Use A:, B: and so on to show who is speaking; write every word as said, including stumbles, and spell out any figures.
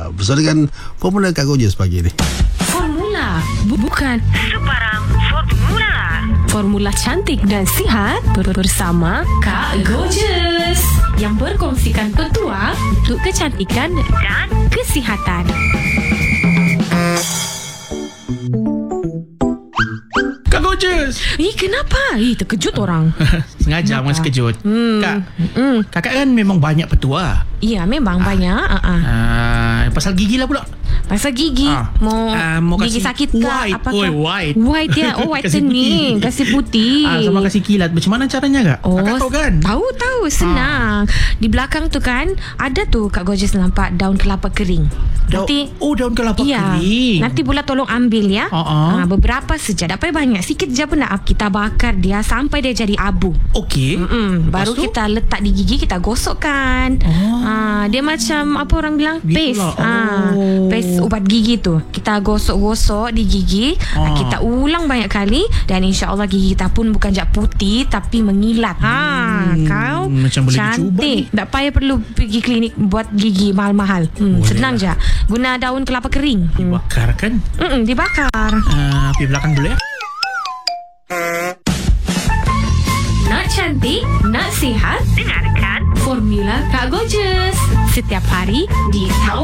A: bersama dengan Formula Kak Gorgeous pagi ni.
B: Formula bu- bukan
C: Sebarang formula.
B: formula cantik dan sihat bersama Kak Gorgeous yang berkongsikan petuah untuk kecantikan
C: Dan
B: kesihatan.
D: Kak Gorgeous.
B: Eh, kenapa? Eh, terkejut orang.
D: Sengaja mas kejut.
B: Hmm.
D: Kak,
B: Hmm.
D: kakak kan memang banyak petua.
B: Ya, memang banyak. Uh-uh.
D: Ah, pasal gigi lah pula.
B: Pasal gigi
D: Ah.
B: Mau,
D: Ah, mau
B: gigi
D: kasih
B: sakit ke?
D: white.
B: Apakah?
D: Oi, white.
B: White ya. Oh,
D: Kasih
B: whitening.
D: putih.
B: Kasih putih.
D: Ah, sama kasih kilat. Macam mana caranya kak?
B: Oh,
D: Kakak tahu kan?
B: Tahu tahu senang. Di belakang tu kan ada tu Kak Gorgeous nampak daun kelapa kering.
D: Daun-
B: Nanti
D: oh, daun kelapa
B: iya,
D: kering.
B: nanti Bula tolong ambil ya.
D: Uh-uh.
B: Ah, beberapa saja. Tak payah banyak. Sikit je pun dah. Kita bakar dia sampai dia jadi abu.
D: Okey.
B: Mm-mm. Baru
D: Lepas tu?
B: kita letak di gigi, kita gosokkan.
D: Oh.
B: Ah, dia macam apa orang bilang paste.
D: Gitulah.
B: Ah,
D: Oh.
B: paste ubat gigi tu. Kita gosok-gosok di gigi.
D: Ah.
B: Kita ulang banyak kali dan insya-Allah gigi kita pun bukan jak putih tapi mengilat. Ha,
D: Hmm,
B: kau
D: macam boleh dicuba
B: cantik. Tak payah perlu pergi klinik buat gigi mahal-mahal. Hmm,
D: Boleh
B: senang
D: lah.
B: je. Guna daun kelapa kering. Hmm.
D: Dibakar kan?
B: Mm-mm, dibakar.
D: Ah, pergi belakang dulu ya.
B: Nak cantik, nak sihat,
C: dengarkan
B: Formula Kak Gorgeous setiap hari di Tau